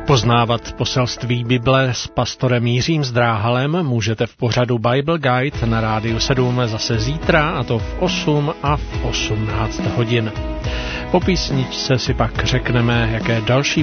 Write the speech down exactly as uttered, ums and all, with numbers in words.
Poznávat poselství Bible s pastorem Jiřím Zdráhalem můžete v pořadu Bible Guide na Rádiu sedm zase zítra, a to v osm a v osmnáct hodin. Po písničce si pak řekneme, jaké další